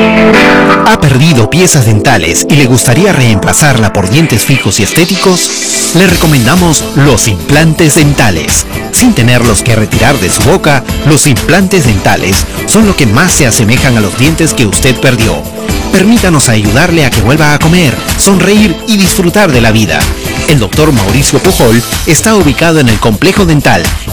¿Ha perdido piezas dentales y le gustaría reemplazarla por dientes fijos y estéticos? Le recomendamos los implantes dentales. Sin tenerlos que retirar de su boca, los implantes dentales son lo que más se asemejan a los dientes que usted perdió. Permítanos ayudarle a que vuelva a comer, sonreír y disfrutar de la vida. El Dr. Mauricio Pujol está ubicado en el Complejo Dental